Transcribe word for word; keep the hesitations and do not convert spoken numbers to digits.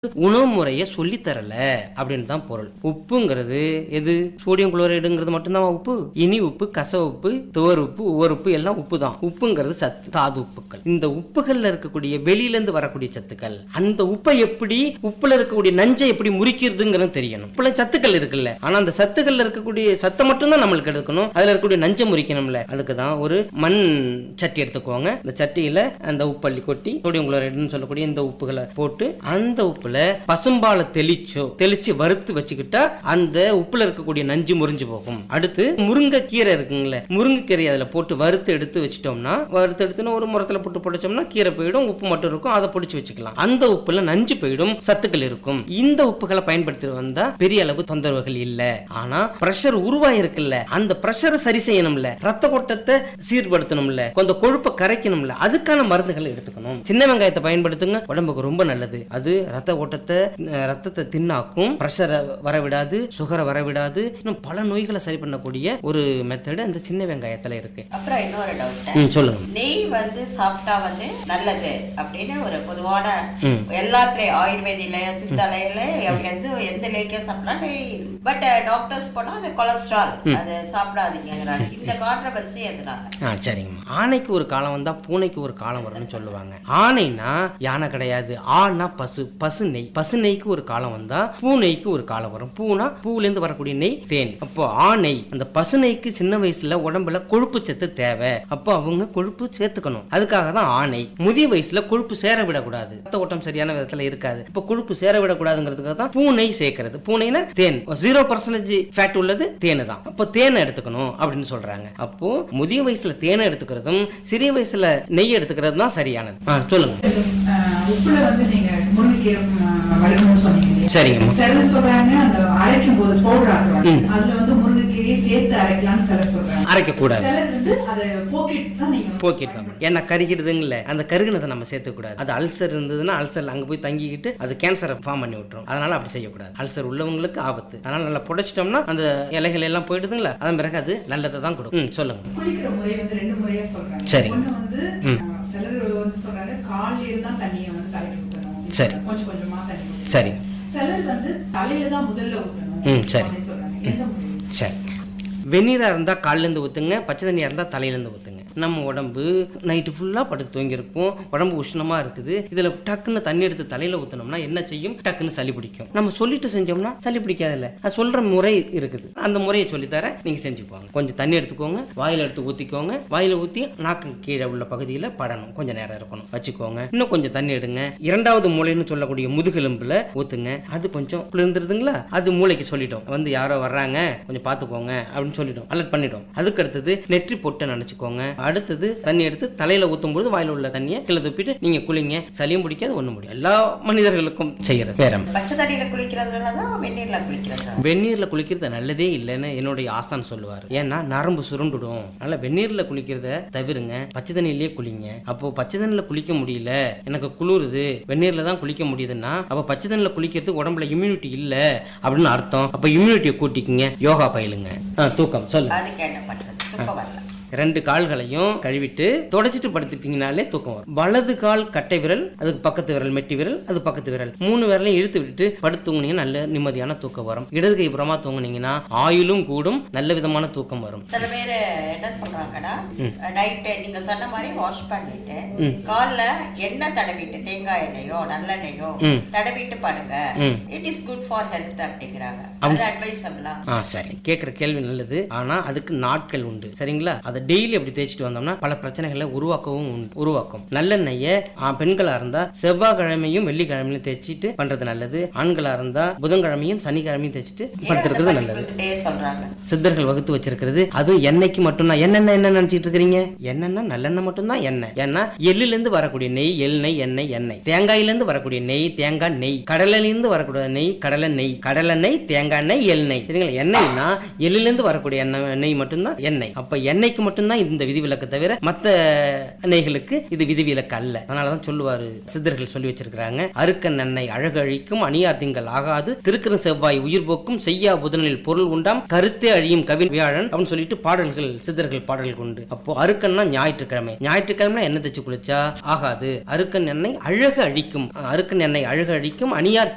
உணவு முறையை சொல்லி தரல அப்படின்னு தான் பொருள். உப்புங்கிறது எது? சோடியம் குளோரைடுங்கிறது மட்டும்தான் உப்பு. இனி உப்பு, கச உப்பு, துவர் உப்பு, உவர் உப்பு எல்லாம் உப்பு தான். உப்புங்கிறது சத்து, தாது உப்புக்கள். இந்த உப்புகள்ல இருக்கக்கூடிய வெளியில இருந்து வரக்கூடிய சத்துக்கள், அந்த உப்பை எப்படி, உப்புல இருக்கக்கூடிய நஞ்சை எப்படி முறிக்கிறதுங்கிறது தெரியணும். உப்புல சத்துக்கள் இருக்குல்ல, ஆனா அந்த சத்துக்கள்ல இருக்கக்கூடிய சத்தை மட்டும் தான் நம்மளுக்கு எடுக்கணும், அதுல இருக்கக்கூடிய நஞ்சை முறிக்கணும்ல. அதுக்கு தான் ஒரு மண் சட்டி எடுத்துக்கோங்க. இந்த சட்டியில அந்த உப்பள்ளி கொட்டி சோடியம் குளோரைடுன்னு சொல்லக்கூடிய இந்த உப்புகளை போட்டு அந்த உப்புல பசும்பாலை தெளிச்சோ தெளிச்சு வறுத்து வச்சுக்கிட்டா அந்த உப்புல இருக்கக்கூடிய நஞ்சு முறிஞ்சு போகும். அடுத்து முருங்கை கீரை இருக்குங்களே, முருங்கை கீரை அதுல போட்டு வறுத்து எடுத்து வச்சிட்டோம்னா, வறுத்து எடுத்துன்னு ஒரு முறத்துல போட்டு பொடிச்சோம்னா கீரை போயிடும், உப்பு மட்டும் இருக்கும், அதை பொடிச்சு வச்சுக்கலாம். அந்த உப்புல நஞ்சு போயிடும், சத்துக்கள் இருக்கும். இந்த உப்புகளை பயன்படுத்தி வந்தா பெரிய அளவு தொந்தரவுகள் இல்ல. ஆனா பிரஷர் உருவாயிருக்குல்ல, அந்த பிரஷரை சரி செய்யணும்ல, ரத்த ஓட்டத்தை சீர்படுத்தணும்ல, கொஞ்சம் கொழுப்பை கரைக்கணும்ல, அதுக்கான மருந்துகளை எடுத்துக்கணும். சின்ன வெங்காயத்தை பயன்படுத்துங்க, உடம்புக்கு ரொம்ப நல்லது. அது ரத்த ஓட்டத்தை, ரத்தத்தை தின்னாக்கும், பிரஷரை வரவிடாது, சுகரை வரவிடாது, இன்னும் பல நோய்களை சரி பண்ணக்கூடிய ஒரு மெத்தட் அந்த சின்ன வெங்காயத்துல இருக்கு. அப்புறம் இன்னொரு டவுட், சொல்லுங்க. நெய் வந்து சாப்பிட்டா வந்து நல்லது அப்படின்னு ஒரு பொதுவான எல்லாத்துலயும் ஆயுர்வேதியில சித்தாலயில வந்து எந்த லேக்கியம் சாப்பிடலாம் நெய், பட் டாக்டர்ஸ் போனா அது கொலஸ்ட்ரால், அது சாப்பிடாதீங்கிறாங்க. இந்த கான்ட்ரோவர்சி எதனால? சரிங்க. ஆணைக்கு ஒரு காலம் வந்தா பூனைக்கு ஒரு காலம் வரும்னு சொல்லுவாங்க. ஆணைனா யானை கிடையாது, ஆனா பசு, பசு நெய். பசு நெய்க்கு ஒரு காலம் வந்தா பூனைக்கு ஒரு காலம் வரும். பூனா பூல இருந்து வரக்கூடிய நெய், தேன். அப்போ ஆணை அந்த பசு நெய்க்கு சின்ன வயசுல உடம்புல கொழுப்பு சத்து தேவை, அப்போ அவங்க கொழுப்பு சேர்த்துக்கணும். அதுக்காக தான் ஆணை. முதிய வயசுல கொழுப்பு சேர விடக்கூடாது, ரத்த ஓட்டம் சரியான விதத்துல இருக்காது, இப்போ கொழுப்பு சேர விடக்கூடாதுங்கிறதுக்காக தான் பூனை சேர்க்கிறது. பூனைனா தேன், ஜீரோ பர்சன்டேஜ் ஃபேட் உள்ளது தேனு தான். அப்போ தேனை எடுத்துக்கணும் அப்படின்னு சொல்றாங்க. அப்போ முதிய வயசுல தேனை எடுத்துக்கிறதும் சிறிய வயசுல நெய் எடுத்துக்கிறது தான் சரியானது. சொல்லுங்க. உப்புல வந்து நீங்க முருங்கைக்கீரை வளர்க்கணும்னு சொன்னீங்க. சரிங்க. சிலர் சொல்றாங்க அந்த அரைக்கும் போது பவுடர் ஆக்குறாங்க, அதுல வந்து முருங்கைக்கீரையை சேர்த்து அரைக்கலாம்னு சிலர் சொல்றாங்க. அரைக்க கூடாது. சிலர் வந்து அதை போக்கிட்டு தான் நீங்க போக்கிட்டு தான். ஏன்னா கருகிடுதுங்கள, அந்த கருகுனதை நம்ம சேர்த்து கூடாது. அது அல்சர் இருந்ததுன்னா அல்சர் அங்க போய் தங்கிக்கிட்டு அது கேன்சரை ஃபார்ம் பண்ணி விட்டுரும். அதனால அப்படி செய்யக்கூடாது. அல்சர் உள்ளவங்களுக்கு ஆபத்து. அதனால நல்லா புடைச்சிட்டோம்னா அந்த இலைகள் எல்லாம் போயிடுதுங்களா, அதன் பிறகு அது நல்லதை தான் கொடுக்கும். சொல்லுங்க. குளிக்கிற முறை வந்து ரெண்டு முறையா சொல்றாங்க. சரி. ஒண்ணு வந்து சிலர் வந்து சொல்றாங்க காலையில இருந்தா தண்ணியை வந்து தலைக்கு ஊத்தணும். சரி. கொஞ்சம் கொஞ்சமா தண்ணி. சரி. சிலர் வந்து தலையில தான் முதல்ல ஊத்தணும். ம். சரி. சொல்றாங்க. எந்த முறை? சரி. வெந்நீரா இருந்தா காலில இருந்து ஊத்துங்க, பச்சை தண்ணியா இருந்தா தலையில இருந்து ஊத்துங்க. நம்ம உடம்பு நைட்டு ஃபுல்லா படுத்து தூங்கி இருக்கும், உடம்பு உஷ்ணமா இருக்குது, இதுல டக்குன்னு தண்ணி எடுத்து தலையில ஊத்தணும்னா என்ன செய்யும்? டக்குன்னு சளி பிடிக்கும். நம்ம சொல்லிட்டு செஞ்சோம்னா சளி பிடிக்காதுல்ல. அது சொல்ற முறை இருக்குது, அந்த முறையை சொல்லித்தர நீங்க செஞ்சுக்கோங்க. கொஞ்சம் தண்ணி எடுத்துக்கோங்க, வாயில எடுத்து ஊத்திக்கோங்க, வாயில ஊத்தி நாக்கு கீழே உள்ள பகுதியில படணும், கொஞ்சம் நேரம் இருக்கணும், வச்சுக்கோங்க. இன்னும் கொஞ்சம் தண்ணி எடுங்க, இரண்டாவது மூளைன்னு சொல்லக்கூடிய முதுகெலும்புல ஊத்துங்க. அது கொஞ்சம் குளிர்ந்துருதுங்களா, அது மூளைக்கு சொல்லிட்டோம், வந்து யாரோ வர்றாங்க கொஞ்சம் பாத்துக்கோங்க அப்படின்னு சொல்லிட்டோம், அலர்ட் பண்ணிட்டோம். அதுக்கு அடுத்தது நெற்றி பொட்டு நினைச்சுக்கோங்க. அடுத்தது தண்ணி எடுத்து தலையில ஊத்தும் போது வாயில உள்ள தண்ணியை கீழே துப்பிட்டு நீங்க குளிங்க. சளியும் பிடிக்காது, ஒண்ணும் முடியும். எல்லா மனிதர்களுக்கும் செய்யறது. வேற பச்சை தண்ணியில குளிக்கிறதுனாலதான் வெந்நீர்ல குளிக்கிறது. வெந்நீர்ல குளிக்கிறது நல்லதே இல்லைன்னு என்னுடைய ஆசான் சொல்லுவாரு. ஏன்னா நரம்பு சுருண்டுடும். அதனால வெந்நீர்ல குளிக்கிறத தவிருங்க, பச்சை தண்ணியிலேயே குளிங்க. அப்போ பச்சை தண்ணியில குளிக்க முடியல, எனக்கு குளிருது, வெந்நீர்ல தான் குளிக்க முடியுதுன்னா அப்ப பச்சை தண்ணியில குளிக்கிறதுக்கு உடம்புல இம்யூனிட்டி இல்ல அப்படின்னு அர்த்தம். அப்ப இம்யூனிட்டியை கூட்டிக்குங்க, யோகா பயிலுங்க. தூக்கம் சொல்லு. அது கேட்ட பண்றது தூக்கம் வரல. ரெண்டு கால்களையும் கழுவிட்டு தொடச்சிட்டு படுத்துட்டீங்கனாலே தூக்கம் வரும். வலது கால் கட்டை விரல், அதுக்கு பக்கத்து விரல் மெட்டி விரல், அது பக்கத்து விரல், மூணு விரலையும் இழுத்து விட்டுட்டு படுத்து தூங்குனீங்கன்னா நல்ல நிம்மதியான தூக்கம் வரும். இடது கை புறமா தூங்குனீங்கன்னா ஆயுளும் கூடும், நல்ல விதமான தூக்கம் வரும். சில பேர் என்ன சொல்றாங்கன்னா, நைட்டு நீங்க சொன்ன மாதிரி வாஷ் பண்ணிட்டு கால்ல எண்ணெய் தடவிட்டு, தேங்காய் எண்ணெயோ நல்லெண்ணெயோ தடவிட்டு படுங்க, it is good for health அப்படிங்கிறாங்க. அது அட்வைசபிளா? ஆ சரி, கேட்கிற கேள்வி நல்லது. ஆனா அதுக்கு நாட்கள் உண்டு, சரிங்களா? அதை டெய்லி அப்படி தேய்ச்சிட்டு வந்தோம்னா பல பிரச்சனைகளை உருவாக்கவும் உருவாக்கும். நல்லெண்ணெய பெண்களா இருந்தா செவ்வாய்க்கிழமையும் வெள்ளிக்கிழமையும் தேய்ச்சிட்டு பண்றது நல்லது. ஆண்களா இருந்தா புதன்கிழமையும் சனிக்கிழமையும் தேய்ச்சிட்டு படுத்துறது நல்லது. சித்தர்கள் வகுத்து வச்சிருக்கிறது. அதுவும் எண்ணெய்க்கு மட்டும்தான். என்னென்ன என்ன நினைச்சிட்டு இருக்கிறீங்க? என்னன்னா நல்லெண்ணெய் மட்டும்தான் எண்ணெய். ஏன்னா எள்ளுல இருந்து வரக்கூடிய நெய் எண்ணெய், எண்ணெய் எண்ணெய், தேங்காயில இருந்து வரக்கூடிய நெய் தேங்காய் நெய், கடலையில இருந்து வரக்கூடிய நெய் கடலை நெய், கடலை நெய், தேங்காய் நெய், எண்ணெய். சரிங்களா? எண்ணெய்னா எள்ளுல இருந்து வரக்கூடிய எண்ணெய் நெய் மட்டும்தான் எண்ணெய். அப்ப எண்ணெய்க்கு மட்டும்தான் இந்த விதிவிலக்கு தவிர மற்ற எண்ணெய்களுக்கு இது விதிவிலக்கு அல்ல. அதனாலதான் சொல்லுவாரு, சித்தர்கள் சொல்லி வச்சிருக்கிறாங்க, அருக்கன் எண்ணெய் அழகு அழிக்கும், அணியார் திங்கள் ஆகாது, திருக்கிற செவ்வாய் உயிர் போக்கும், செய்யா புதனில் பொருள் உண்டாம், கருத்தே அழியும் கவின் வியாழன் அப்படின்னு சொல்லிட்டு பாடல்கள், சித்தர்கள் பாடல்கள் உண்டு. அப்போ அருக்கன்னா ஞாயிற்றுக்கிழமை, ஞாயிற்றுக்கிழமை எண்ணெய் தேய்ச்சி குளிச்சா ஆகாது. அருக்கன் எண்ணெய் அழகு அழிக்கும், அருக்கன் எண்ணெய் அழகு அழிக்கும், அணியார்